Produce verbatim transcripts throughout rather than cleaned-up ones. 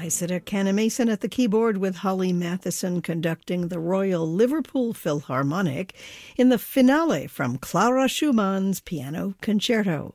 Isaac Canamason at the keyboard with Holly Matheson conducting the Royal Liverpool Philharmonic in the finale from Clara Schumann's Piano Concerto.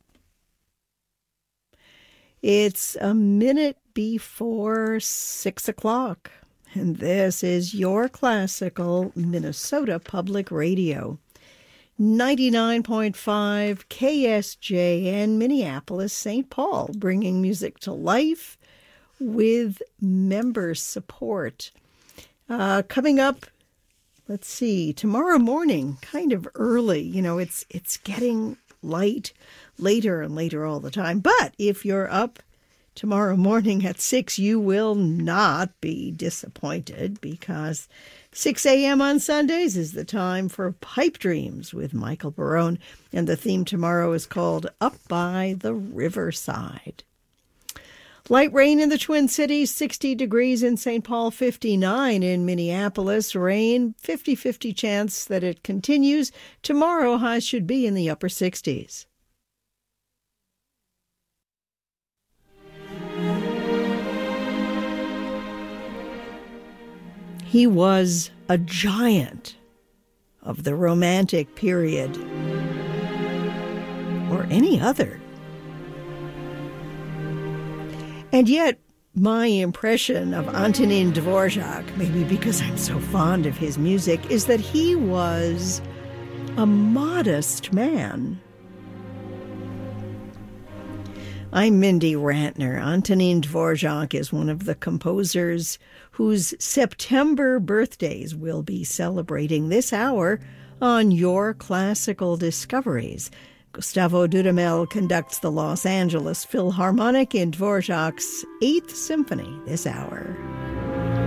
It's a minute before six o'clock, and this is your classical Minnesota Public Radio. ninety-nine point five K S J N Minneapolis, Saint Paul, bringing music to life with member support. Uh, coming up, let's see, tomorrow morning, kind of early. You know, it's it's getting light, later and later all the time. But if you're up tomorrow morning at six, you will not be disappointed, because six a.m. on Sundays is the time for Pipe Dreams with Michael Barone, and the theme tomorrow is called Up by the Riverside. Light rain in the Twin Cities, sixty degrees in Saint Paul, fifty-nine in Minneapolis. Rain, fifty-fifty chance that it continues. Tomorrow, highs should be in the upper sixties. He was a giant of the Romantic period, or any other. And yet, my impression of Antonin Dvorak, maybe because I'm so fond of his music, is that he was a modest man. I'm Mindy Rantner. Antonin Dvorak is one of the composers whose September birthdays we'll be celebrating this hour on Your Classical Discoveries. Gustavo Dudamel conducts the Los Angeles Philharmonic in Dvorak's Eighth Symphony this hour.